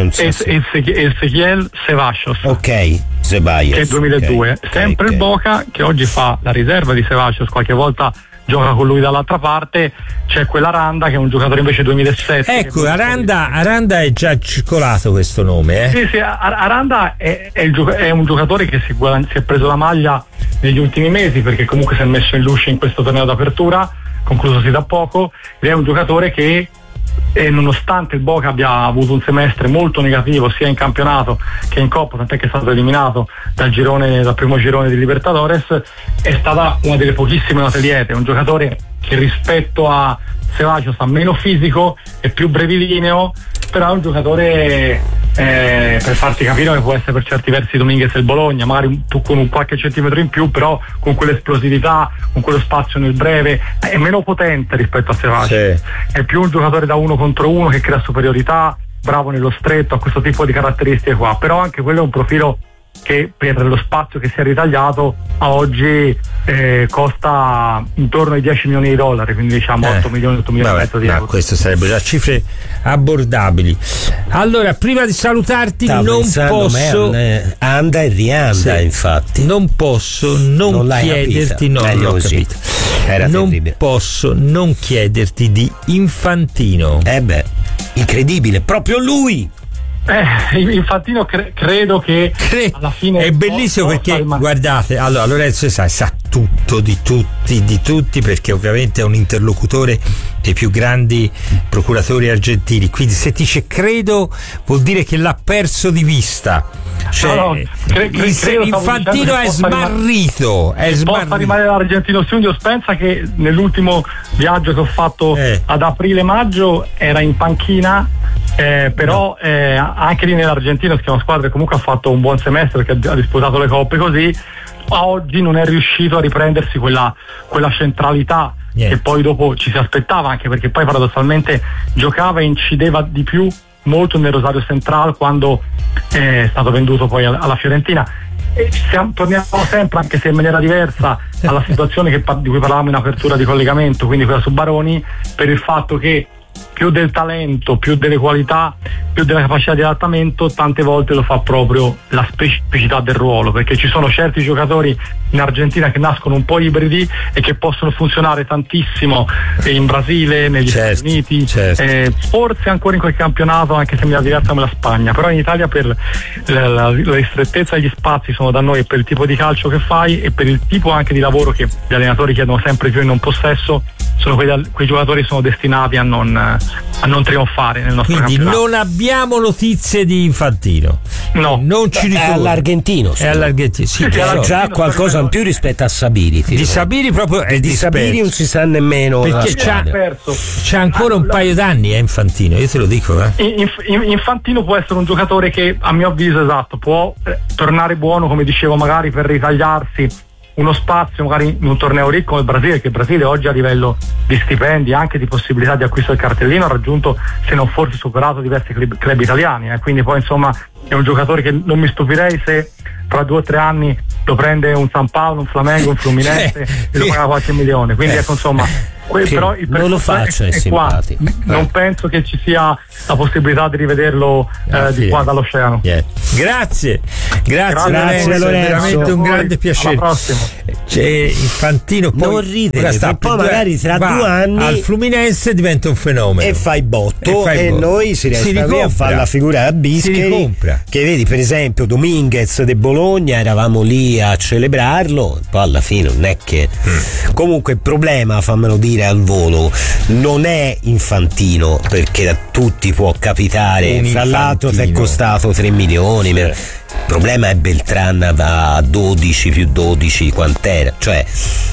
Ezequiel Ceballos. Ok, Ceballos. Che è duemiladue. Okay. Sempre okay. il Boca, che oggi fa la riserva di Ceballos, qualche volta gioca con lui dall'altra parte. C'è quell'Aranda che è un giocatore invece duemilasette. Ecco, Aranda, Aranda è già circolato questo nome, eh? Sì, sì, Aranda è, è, il, è un giocatore che si, si è preso la maglia negli ultimi mesi, perché comunque si è messo in luce in questo torneo d'apertura, conclusosi da poco, ed è un giocatore che, e nonostante il Boca abbia avuto un semestre molto negativo sia in campionato che in Coppa, tant'è che è stato eliminato dal girone, dal primo girone di Libertadores, è stata una delle pochissime note liete. È un giocatore che rispetto a Ceballos ha meno fisico, è più brevilineo, però è un giocatore, eh, per farti capire, che può essere per certi versi Dominguez del Bologna, magari un, con un qualche centimetro in più, però con quell'esplosività, con quello spazio nel breve, è meno potente rispetto a Ceballos, sì. È più un giocatore da uno contro uno che crea superiorità, bravo nello stretto, ha questo tipo di caratteristiche qua, però anche quello è un profilo che per lo spazio che si è ritagliato a oggi eh, costa intorno ai dieci milioni di dollari, quindi diciamo eh, otto milioni, otto milioni e mezzo di euro. Questo sarebbe già cifre abbordabili. Allora, prima di salutarti, Stavo non posso me, anda e rianda, sì, infatti non posso non, non chiederti no, non l'ho capito. Era non terribile. Posso non chiederti di Infantino. Eh beh, incredibile, proprio lui. Eh, Infantino cre- credo che Cre- alla fine è bellissimo, perché ma- guardate, allora Lorenzo sa, sa tutto di tutti di tutti perché ovviamente è un interlocutore dei più grandi procuratori argentini, quindi se dice credo vuol dire che l'ha perso di vista, cioè, no, no, cre- cre- credo, Infantino è smarrito, è smarrito. Possa rimanere l'Argentino Studios. Pensa che nell'ultimo viaggio che ho fatto eh. ad aprile-maggio era in panchina, eh, però eh, anche lì nell'Argentina, che è una squadra che comunque ha fatto un buon semestre, perché ha disputato le coppe così, a oggi non è riuscito a riprendersi quella, quella centralità yeah. che poi dopo ci si aspettava, anche perché poi paradossalmente giocava e incideva di più molto nel Rosario Central quando è stato venduto poi alla Fiorentina. E siamo, torniamo sempre, anche se in maniera diversa, alla situazione che, di cui parlavamo in apertura di collegamento, quindi quella su Baroni, per il fatto che più del talento, più delle qualità, più della capacità di adattamento, tante volte lo fa proprio la specificità del ruolo, perché ci sono certi giocatori in Argentina che nascono un po' ibridi e che possono funzionare tantissimo in Brasile, negli certo, Stati Uniti, certo. eh, forse ancora in quel campionato, anche se mi è diversa come la Spagna, però in Italia per la, la, la ristrettezza degli spazi sono da noi, per il tipo di calcio che fai e per il tipo anche di lavoro che gli allenatori chiedono sempre più in un possesso, sono quei, quei giocatori sono destinati a non, a non trionfare nel nostro Quindi campionato. non abbiamo notizie di Infantino. No, non ci ricordo. È all'argentino. È all'argentino, sì, che ha già qualcosa in più rispetto a Sabiri. Di Sabiri proprio è di Sabiri non si sa nemmeno, perché c'ha, c'ha ancora un paio d'anni è Infantino, io te lo dico. Eh. Inf- Infantino può essere un giocatore che, a mio avviso, esatto, può eh, tornare buono, come dicevo, magari per ritagliarsi uno spazio magari in un torneo ricco come il Brasile, che il Brasile oggi a livello di stipendi, anche di possibilità di acquisto del cartellino, ha raggiunto, se non forse superato, diversi club, club italiani, eh. Quindi poi insomma è un giocatore che non mi stupirei se tra due o tre anni lo prende un San Paolo, un Flamengo, un Fluminense e lo paga qualche milione, quindi ecco insomma que- però il non lo faccia, è, è qua. Non penso che ci sia la possibilità di rivederlo eh, di qua dall'oceano. Yeah. Grazie, grazie, grazie Lorenzo, è veramente un grande piacere. Alla prossima. C'è Infantino, poi non ridere, sta poi magari tra va due anni al Fluminense diventa un fenomeno e fai botto e, fai e botto. noi si resta si qui a fare la figura a Bischeri, che vedi per esempio Dominguez de Bologna, eravamo lì a celebrarlo, poi alla fine non è che mm. comunque il problema, fammelo dire al volo, non è Infantino, perché a tutti può capitare, un fra l'altro ti è Infantino. costato tre milioni. Il problema è Beltran da dodici più dodici quant'era, cioè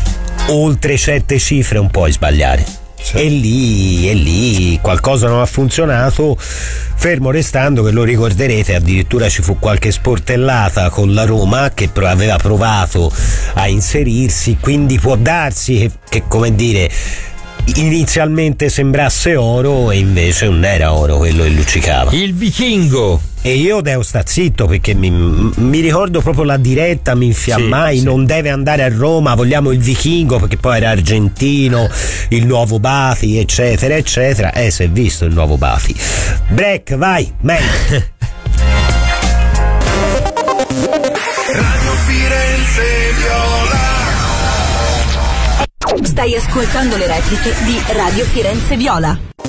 oltre certe cifre non puoi sbagliare. E lì, e lì qualcosa non ha funzionato, fermo restando che lo ricorderete, addirittura ci fu qualche sportellata con la Roma che aveva provato a inserirsi, quindi può darsi che, che come dire, inizialmente sembrasse oro e invece non era oro quello che luccicava. Il vichingo. E io devo sta zitto perché mi, mi ricordo proprio la diretta, mi infiammai, sì, sì. Non deve andare a Roma, vogliamo il vichingo, perché poi era argentino, il nuovo Bati, eccetera eccetera. Eh, si è visto il nuovo Bati. Break, vai, meglio. Radio Firenze Viola. Stai ascoltando le repliche di Radio Firenze Viola.